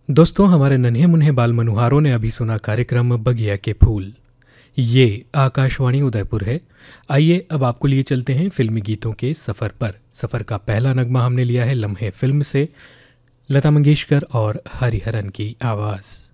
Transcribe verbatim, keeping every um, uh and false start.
दोस्तों, हमारे नन्हे मुन्ने बाल मनुहारों ने अभी सुना कार्यक्रम बगिया के फूल। ये आकाशवाणी उदयपुर है। आइए अब आपको लिए चलते हैं फिल्मी गीतों के सफ़र पर। सफ़र का पहला नगमा हमने लिया है लम्हे फिल्म से, लता मंगेशकर और हरिहरन की आवाज़।